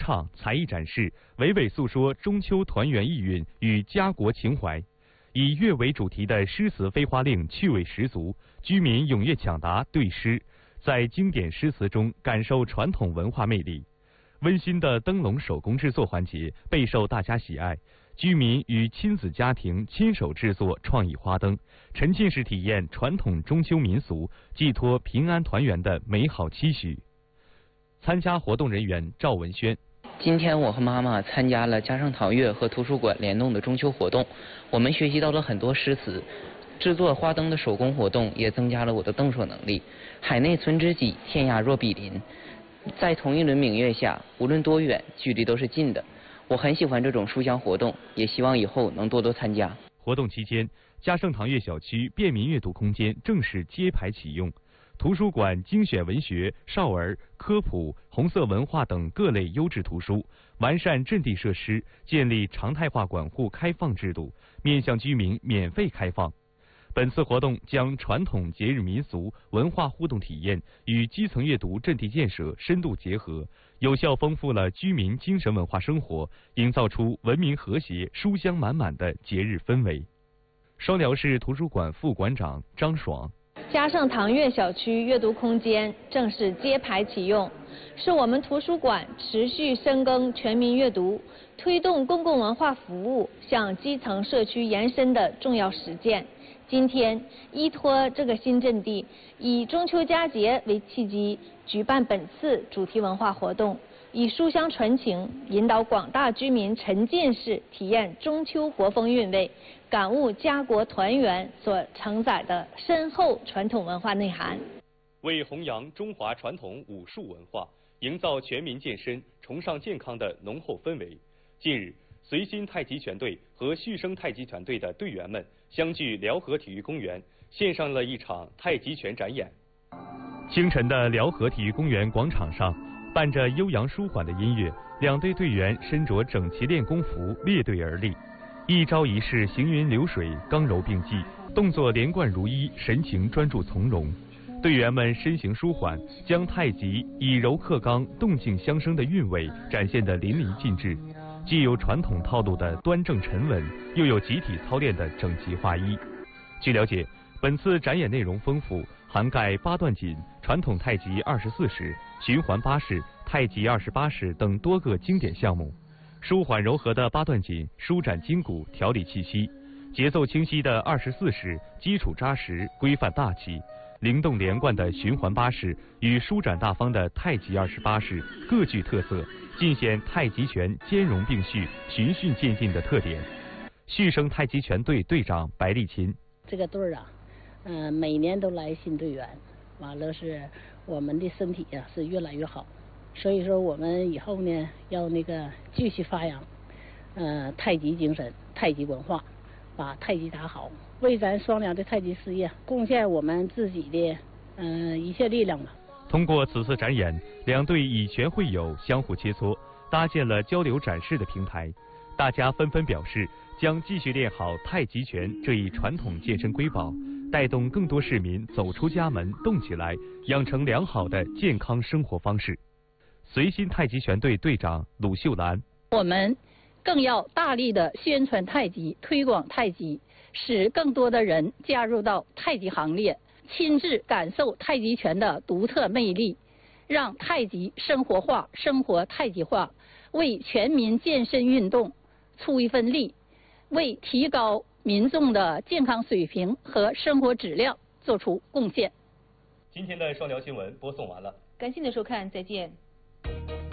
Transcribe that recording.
唱、才艺展示，娓娓诉说中秋团圆意蕴与家国情怀。以乐为主题的诗词飞花令趣味十足，居民踊跃抢答对诗，在经典诗词中感受传统文化魅力。温馨的灯笼手工制作环节备受大家喜爱，居民与亲子家庭亲手制作创意花灯，沉浸式体验传统中秋民俗，寄托平安团圆的美好期许。参加活动人员赵文轩。 今天我和妈妈参加了嘉盛堂乐和图书馆联动的中秋活动，我们学习到了很多诗词，制作花灯的手工活动也增加了我的动手能力。海内存知己，天涯若比邻。在同一轮明月下，无论多远，距离都是近的。我很喜欢这种书香活动，也希望以后能多多参加。 活动期间，嘉盛堂乐小区便民阅读空间正式揭牌启用。图书馆精选文学、少儿、科普、红色文化等各类优质图书，完善阵地设施，建立常态化管护开放制度，面向居民免费开放。本次活动将传统节日民俗文化互动体验与基层阅读阵地建设深度结合，有效丰富了居民精神文化生活，营造出文明和谐、书香满满的节日氛围。双辽市图书馆副馆长张爽。 嘉盛堂乐小区阅读空间正式揭牌启用，是我们图书馆持续深耕全民阅读、推动公共文化服务向基层社区延伸的重要实践。今天依托这个新阵地，以中秋佳节为契机，举办本次主题文化活动，以书香传情，引导广大居民沉浸式体验中秋国风韵味，感悟家国团圆所承载的深厚传统文化内涵。 为弘扬中华传统武术文化，营造全民健身、崇尚健康的浓厚氛围，近日，绥新太极拳队和旭升太极拳队的队员们相聚辽河体育公园，献上了一场太极拳展演。清晨的辽河体育公园广场上，伴着悠扬舒缓的音乐，两队队员身着整齐练功服，列队而立，一招一式行云流水，刚柔并济，动作连贯如一，神情专注从容。队员们身形舒缓，将太极以柔克刚、动静相生的韵味展现得淋漓尽致，既有传统套路的端正沉稳，又有集体操练的整齐划一。据了解，本次展演内容丰富，涵盖八段锦、传统太极24式、循环八式、太极28式等多个经典项目。舒缓柔和的八段锦舒展筋骨、调理气息，节奏清晰的24式基础扎实、规范大气，灵动连贯的循环八式与舒展大方的太极28式各具特色，尽显太极拳兼容并蓄、循序渐进的特点。旭升太极拳队队长白丽琴： 这个队啊，每年都来新队员，完了是我们的身体呀是越来越好，所以说我们以后呢要继续发扬，太极精神、太极文化，把太极打好，为咱双辽的太极事业贡献我们自己的一切力量吧。 通过此次展演，两队以拳会友，相互切磋，搭建了交流展示的平台。大家纷纷表示，将继续练好太极拳这一传统健身瑰宝，带动更多市民走出家门，动起来，养成良好的健康生活方式。绥新太极拳队队长鲁秀兰： 我们更要大力的宣传太极，推广太极，使更多的人加入到太极行列，亲自感受太极拳的独特魅力，让太极生活化、生活太极化，为全民健身运动出一份力，为提高民众的健康水平和生活质量做出贡献。 今天的双辽新闻播送完了， 感谢您的收看，再见。